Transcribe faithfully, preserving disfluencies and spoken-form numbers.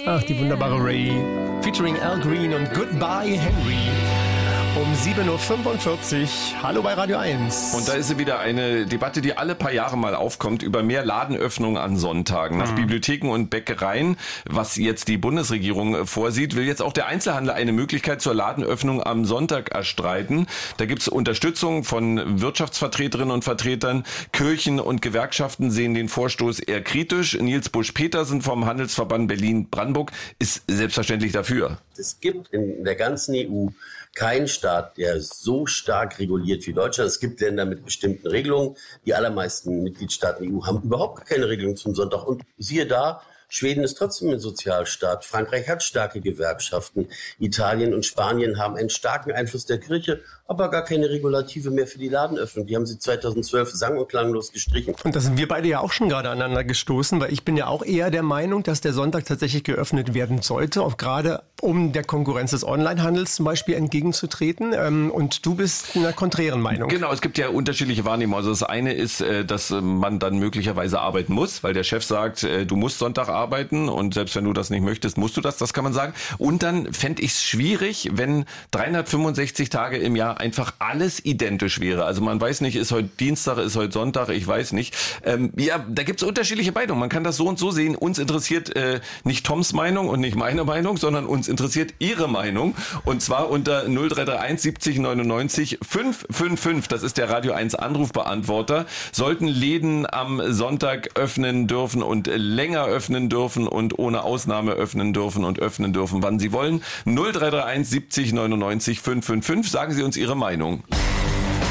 Ach, die wunderbare Ray. Featuring Al Green und Goodbye Henry. Um sieben Uhr fünfundvierzig. Hallo bei Radio eins. Und da ist wieder eine Debatte, die alle paar Jahre mal aufkommt, über mehr Ladenöffnungen an Sonntagen. Nach mhm. Bibliotheken und Bäckereien, was jetzt die Bundesregierung vorsieht, will jetzt auch der Einzelhandel eine Möglichkeit zur Ladenöffnung am Sonntag erstreiten. Da gibt es Unterstützung von Wirtschaftsvertreterinnen und Vertretern. Kirchen und Gewerkschaften sehen den Vorstoß eher kritisch. Nils Busch-Petersen vom Handelsverband Berlin-Brandenburg ist selbstverständlich dafür. Es gibt in der ganzen E U keinen Staat, der so stark reguliert wie Deutschland. Es gibt Länder mit bestimmten Regelungen. Die allermeisten Mitgliedstaaten der E U haben überhaupt keine Regelung zum Sonntag. Und siehe da, Schweden ist trotzdem ein Sozialstaat. Frankreich hat starke Gewerkschaften. Italien und Spanien haben einen starken Einfluss der Kirche, aber gar keine Regulative mehr für die Ladenöffnung. Die haben sie zweitausendzwölf sang- und klanglos gestrichen. Und da sind wir beide ja auch schon gerade aneinander gestoßen, weil ich bin ja auch eher der Meinung, dass der Sonntag tatsächlich geöffnet werden sollte, auch gerade um der Konkurrenz des Onlinehandels zum Beispiel entgegenzutreten. Und du bist in einer konträren Meinung. Genau, es gibt ja unterschiedliche Wahrnehmungen. Also das eine ist, dass man dann möglicherweise arbeiten muss, weil der Chef sagt, du musst Sonntag arbeiten und selbst wenn du das nicht möchtest, musst du das, das kann man sagen. Und dann fände ich es schwierig, wenn dreihundertfünfundsechzig Tage im Jahr einfach alles identisch wäre. Also man weiß nicht, ist heute Dienstag, ist heute Sonntag, ich weiß nicht. Ähm, ja, da gibt es unterschiedliche Meinungen. Man kann das so und so sehen. Uns interessiert äh, nicht Toms Meinung und nicht meine Meinung, sondern uns interessiert Ihre Meinung. Und zwar unter null drei drei eins siebzig neunundneunzig fünf fünf fünf. Das ist der Radio eins Anrufbeantworter. Sollten Läden am Sonntag öffnen dürfen und länger öffnen dürfen und ohne Ausnahme öffnen dürfen und öffnen dürfen, wann sie wollen. null drei drei eins siebzig neunundneunzig fünf fünf fünf. Sagen Sie uns Ihre Meinung.